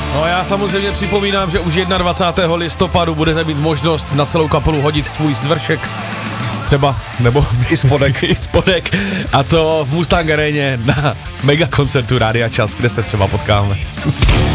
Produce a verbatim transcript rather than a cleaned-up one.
No já samozřejmě připomínám, že už dvacátého prvního listopadu budete mít možnost na celou kapelu hodit svůj zvršek. Třeba, nebo i spodek. i spodek. A to v Mustang Aréně na mega koncertu Rádia Čas, kde se třeba potkáme.